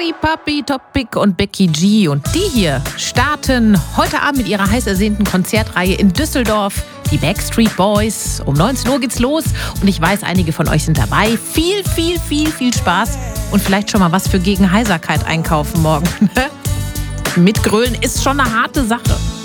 Hi Papi, Topic und Becky G. Und die hier starten heute Abend mit ihrer heiß ersehnten Konzertreihe in Düsseldorf. Die Backstreet Boys. Um 19 Uhr geht's los. Und ich weiß, einige von euch sind dabei. Viel Spaß. Und vielleicht schon mal was für gegen Heiserkeit einkaufen morgen. Mitgrölen ist schon eine harte Sache.